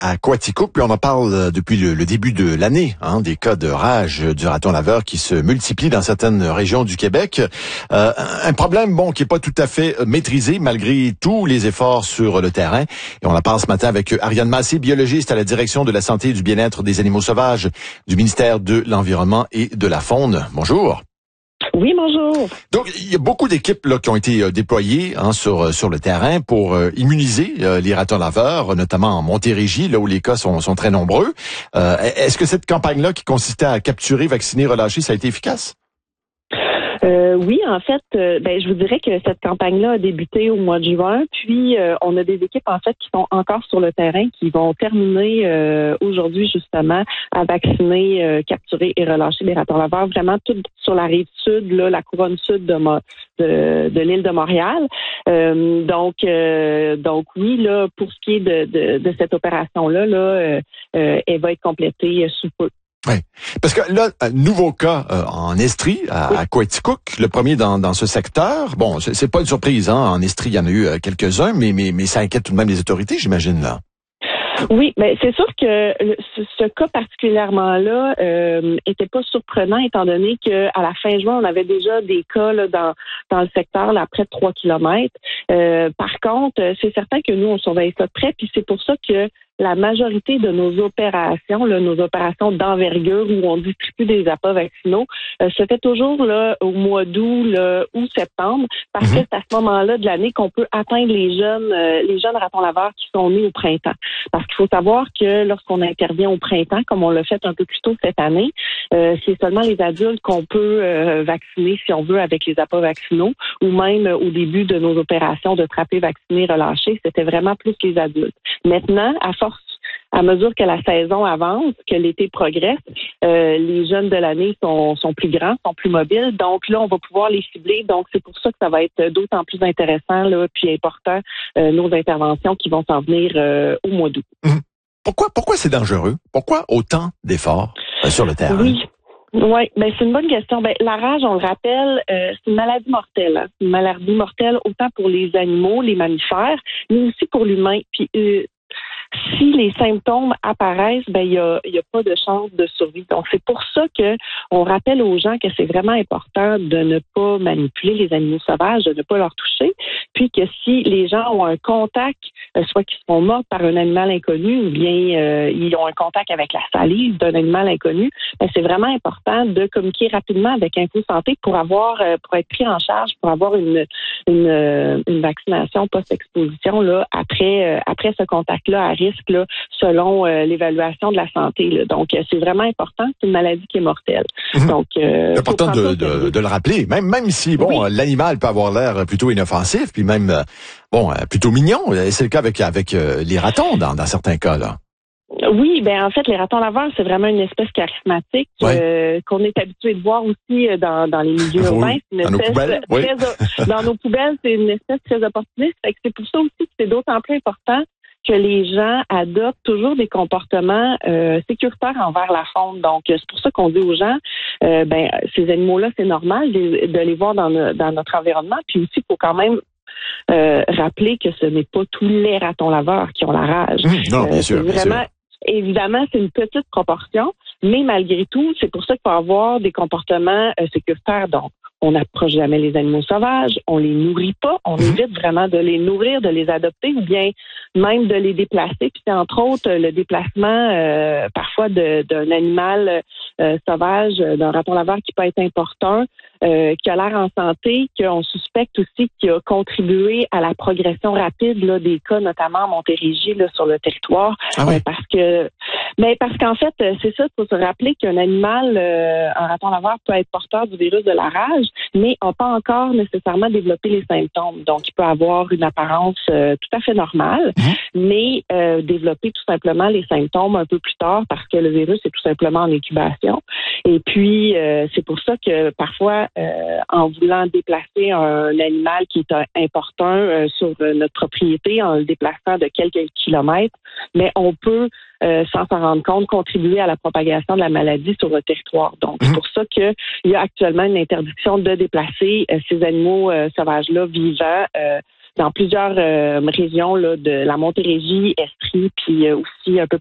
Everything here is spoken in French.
à Coaticook, puis on en parle depuis le début de l'année, des cas de rage du raton laveur qui se multiplient dans certaines régions du Québec. Un problème, qui est pas tout à fait maîtrisé malgré tous les efforts sur le terrain. Et on en parle ce matin avec Ariane Massé, biologiste à la direction de la santé et du bien-être des animaux sauvages du ministère de l'Environnement et de la Faune. Bonjour. Oui, bonjour. Donc, il y a beaucoup d'équipes là qui ont été déployées sur le terrain pour immuniser les ratons laveurs, notamment en Montérégie, là où les cas sont très nombreux. Est-ce que cette campagne-là qui consistait à capturer, vacciner, relâcher, ça a été efficace? Oui, en fait, je vous dirais que cette campagne-là a débuté au mois de juin, puis on a des équipes en fait qui sont encore sur le terrain, qui vont terminer aujourd'hui justement à vacciner, capturer et relâcher les ratons laveurs, vraiment tout sur la rive sud, là, la couronne sud de l'île de Montréal. Donc oui, là, pour ce qui est de cette opération-là, elle va être complétée sous peu. Oui, parce que là, un nouveau cas en Estrie, à Coaticook, le premier dans ce secteur. Bon, c'est pas une surprise, en Estrie, il y en a eu quelques-uns, mais ça inquiète tout de même les autorités, j'imagine, là. Oui, mais c'est sûr que ce cas particulièrement-là était pas surprenant étant donné que à la fin juin, on avait déjà des cas là, dans le secteur là, à près de 3 kilomètres. Par contre, c'est certain que nous, on surveille ça de près, puis c'est pour ça que la majorité de nos opérations d'envergure où on distribue des appâts vaccinaux, se fait toujours là au mois d'août, septembre, parce que c'est à ce moment-là de l'année qu'on peut atteindre les jeunes ratons laveurs qui sont nés au printemps. Parce qu'il faut savoir que lorsqu'on intervient au printemps, comme on l'a fait un peu plus tôt cette année, c'est seulement les adultes qu'on peut vacciner, si on veut, avec les appâts vaccinaux, ou même au début de nos opérations de trapper, vacciner, relâcher, c'était vraiment plus les adultes. Maintenant, à mesure que la saison avance, que l'été progresse, les jeunes de l'année sont plus grands, sont plus mobiles. Donc là, on va pouvoir les cibler. Donc c'est pour ça que ça va être d'autant plus intéressant là, puis important nos interventions qui vont s'en venir au mois d'août. Pourquoi c'est dangereux? Pourquoi autant d'efforts sur le terrain? Oui, c'est une bonne question. La rage, on le rappelle, c'est une maladie mortelle. Hein. C'est une maladie mortelle autant pour les animaux, les mammifères, mais aussi pour l'humain. Puis si les symptômes apparaissent, il y a pas de chance de survie. Donc c'est pour ça que on rappelle aux gens que c'est vraiment important de ne pas manipuler les animaux sauvages, de ne pas leur toucher, puis que si les gens ont un contact, soit qu'ils sont morts par un animal inconnu ou bien ils ont un contact avec la salive d'un animal inconnu, c'est vraiment important de communiquer rapidement avec Info Santé pour être pris en charge, pour avoir une vaccination post-exposition là après ce contact-là à risque là, selon l'évaluation de la santé. Là. Donc, c'est vraiment important. C'est une maladie qui est mortelle. Donc, c'est important de le rappeler. Même si, l'animal peut avoir l'air plutôt inoffensif, puis même, plutôt mignon. C'est le cas avec les ratons dans certains cas, là. Oui, en fait, les ratons laveurs, c'est vraiment une espèce charismatique qu'on est habitué de voir aussi dans les milieux urbains. C'est une espèce dans nos poubelles, c'est une espèce très opportuniste. Fait que c'est pour ça aussi que c'est d'autant plus important que les gens adoptent toujours des comportements sécuritaires envers la faune. Donc, c'est pour ça qu'on dit aux gens, ces animaux-là, c'est normal de les voir dans notre environnement. Puis aussi, il faut quand même rappeler que ce n'est pas tous les ratons laveurs qui ont la rage. Non, bien sûr. Évidemment, c'est une petite proportion, mais malgré tout, c'est pour ça qu'il faut avoir des comportements sécuritaires. Donc, on n'approche jamais les animaux sauvages, on les nourrit pas, on évite vraiment de les nourrir, de les adopter ou bien même de les déplacer. Puis c'est entre autres le déplacement parfois d'un animal sauvage, d'un raton laveur qui peut être important, qui a l'air en santé, qu'on suspecte aussi qu'il a contribué à la progression rapide là, des cas, notamment en Montérégie, là, sur le territoire. Parce qu'en fait, c'est ça, il faut se rappeler qu'un animal, un raton laveur peut être porteur du virus de la rage, mais n'a pas encore nécessairement développé les symptômes. Donc, il peut avoir une apparence tout à fait normale, mais développer tout simplement les symptômes un peu plus tard parce que le virus est tout simplement en incubation. Et puis, c'est pour ça que parfois, en voulant déplacer un animal qui est important sur notre propriété, en le déplaçant de quelques kilomètres, mais on peut, sans s'en rendre compte, contribuer à la propagation de la maladie sur le territoire. Donc, c'est pour ça qu'il y a actuellement une interdiction de déplacer ces animaux sauvages-là vivants dans plusieurs régions là, de la Montérégie, Estrie, puis aussi un peu